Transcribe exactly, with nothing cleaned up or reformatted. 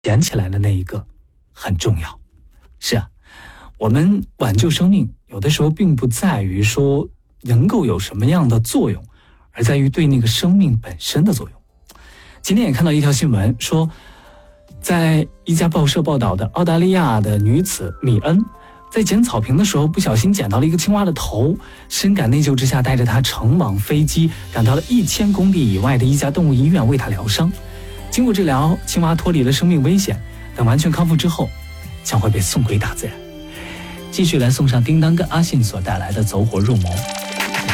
捡起来的那一个很重要。是啊，我们挽救生命有的时候并不在于说能够有什么样的作用，而在于对那个生命本身的作用。今天也看到一条新闻说，在一家报社报道的澳大利亚的女子米恩在捡草坪的时候不小心捡到了一个青蛙的头，深感内疚之下带着她乘往飞机赶到了一千公里以外的一家动物医院为她疗伤。经过治疗，青蛙脱离了生命危险，等完全康复之后将会被送归大自然。继续来送上叮当跟阿信所带来的走火入魔。